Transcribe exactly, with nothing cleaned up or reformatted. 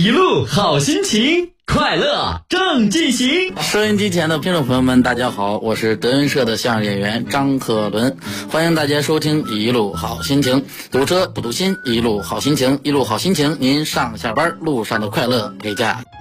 一路好心情，快乐正进行。 收音机前的听众朋友们，大家好，我是德云社的相声演员张克伦，欢迎大家收听一路好心情。堵车不堵心，一路好心情，一路好心情，您上下班路上的快乐陪驾。